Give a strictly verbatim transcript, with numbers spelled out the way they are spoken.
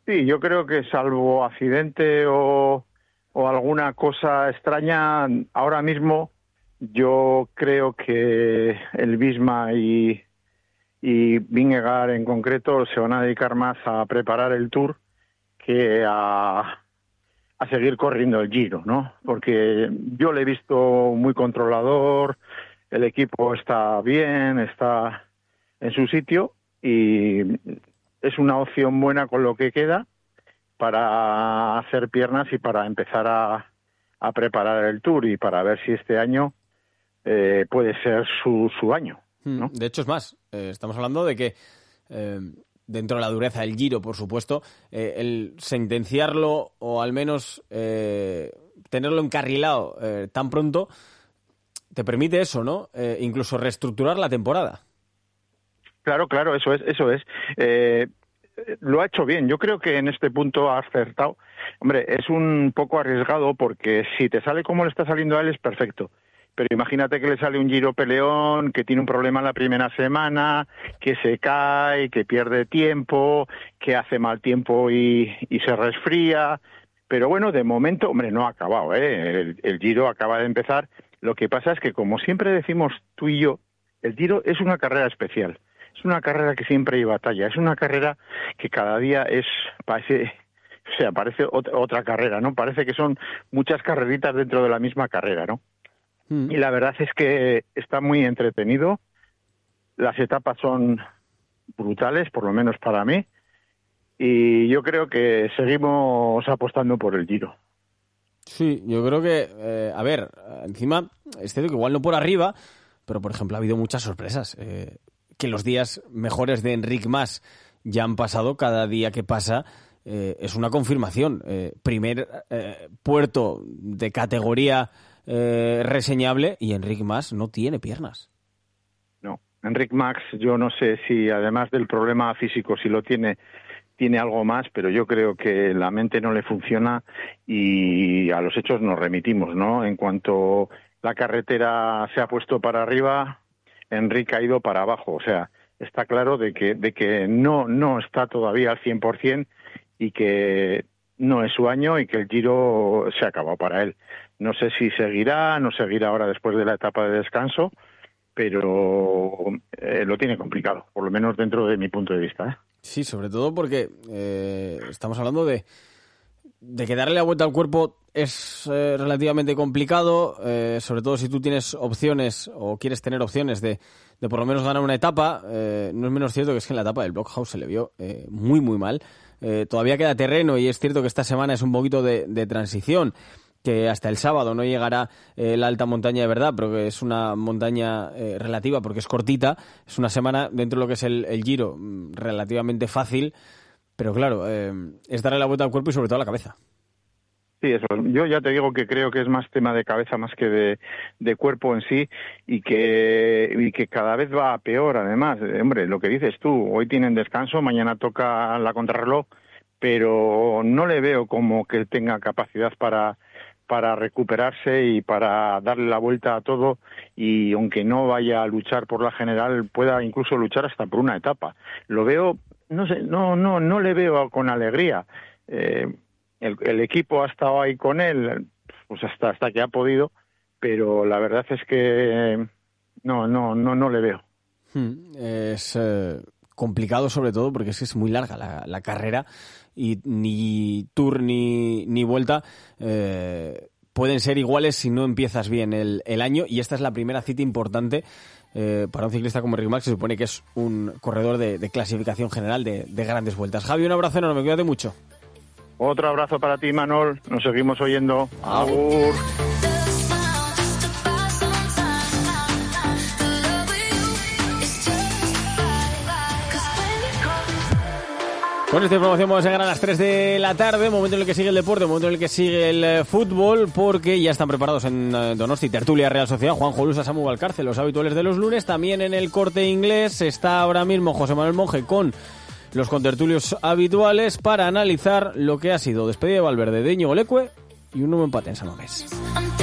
Sí, yo creo que salvo accidente o, o alguna cosa extraña, ahora mismo yo creo que el Visma y, y Vingegaard en concreto se van a dedicar más a preparar el Tour que a, a seguir corriendo el Giro, ¿no? Porque yo le he visto muy controlador, el equipo está bien, está en su sitio y es una opción buena con lo que queda para hacer piernas y para empezar a, a preparar el Tour y para ver si este año eh, puede ser su, su año, ¿no? De hecho, es más, eh, estamos hablando de que eh, dentro de la dureza del Giro, por supuesto, eh, el sentenciarlo o al menos eh, tenerlo encarrilado eh, tan pronto te permite eso, ¿no? Eh, incluso reestructurar la temporada. Claro, claro, eso es, eso es. Eh, lo ha hecho bien. Yo creo que en este punto ha acertado. Hombre, es un poco arriesgado porque si te sale como le está saliendo a él es perfecto. Pero imagínate que le sale un Giro peleón, que tiene un problema la primera semana, que se cae, que pierde tiempo, que hace mal tiempo y, y se resfría. Pero bueno, de momento, hombre, no ha acabado, ¿eh? El, el Giro acaba de empezar. Lo que pasa es que, como siempre decimos tú y yo, el Giro es una carrera especial. Es una carrera que siempre hay batalla, es una carrera que cada día es, parece, o sea, parece otra, otra carrera, ¿no? Parece que son muchas carreritas dentro de la misma carrera, ¿no? Mm. Y la verdad es que está muy entretenido, las etapas son brutales, por lo menos para mí, y yo creo que seguimos apostando por el Giro. Sí, yo creo que, eh, a ver, encima, es cierto que igual no por arriba, pero por ejemplo ha habido muchas sorpresas, eh, que los días mejores de Enric Mas ya han pasado, cada día que pasa eh, es una confirmación. Eh, primer eh, puerto de categoría eh, reseñable y Enric Mas no tiene piernas. No, Enric Mas yo no sé si además del problema físico, si lo tiene, tiene algo más, pero yo creo que la mente no le funciona y a los hechos nos remitimos, ¿no? En cuanto la carretera se ha puesto para arriba, Enric ha ido para abajo, o sea, está claro de que de que no no está todavía al cien por ciento y que no es su año y que el Giro se ha acabado para él. No sé si seguirá, no seguirá ahora después de la etapa de descanso, pero eh, lo tiene complicado, por lo menos dentro de mi punto de vista, ¿eh? Sí, sobre todo porque eh, estamos hablando de, de que darle la vuelta al cuerpo es eh, relativamente complicado, eh, sobre todo si tú tienes opciones o quieres tener opciones de, de por lo menos ganar una etapa. Eh, no es menos cierto que es que en la etapa del Blockhouse se le vio eh, muy muy mal. Eh, todavía queda terreno y es cierto que esta semana es un poquito de, de transición, que hasta el sábado no llegará eh, la alta montaña de verdad, pero que es una montaña eh, relativa porque es cortita. Es una semana dentro de lo que es el, el Giro relativamente fácil, pero claro, eh, es darle la vuelta al cuerpo y sobre todo a la cabeza. Sí, eso. Yo ya te digo que creo que es más tema de cabeza más que de, de cuerpo en sí y que, y que cada vez va a peor, además. Hombre, lo que dices tú, hoy tienen descanso, mañana toca la contrarreloj, pero no le veo como que tenga capacidad para, para recuperarse y para darle la vuelta a todo y aunque no vaya a luchar por la general, pueda incluso luchar hasta por una etapa. Lo veo, no sé, no, no, no le veo con alegría. Eh, El, el equipo ha estado ahí con él, pues hasta hasta que ha podido, pero la verdad es que no no no no le veo. Hmm, es eh, complicado sobre todo porque es que es muy larga la, la carrera y ni tour ni, ni vuelta eh, pueden ser iguales si no empiezas bien el, el año, y esta es la primera cita importante eh, para un ciclista como Enric Mas, que se supone que es un corredor de, de clasificación general de, de grandes vueltas. Javi, un abrazo enorme, cuídate mucho. Otro abrazo para ti, Manol. Nos seguimos oyendo. Agur. Con esta información vamos a llegar a las tres de la tarde, momento en el que sigue el deporte, momento en el que sigue el eh, fútbol, porque ya están preparados en eh, Donosti, Tertulia Real Sociedad, Juanjo Lusa, Samu Valcárcel, los habituales de los lunes. También en el Corte Inglés está ahora mismo José Manuel Monge con los contertulios habituales para analizar lo que ha sido despedida de Valverde, de Íñigo Leque y un nuevo empate en San Mamés.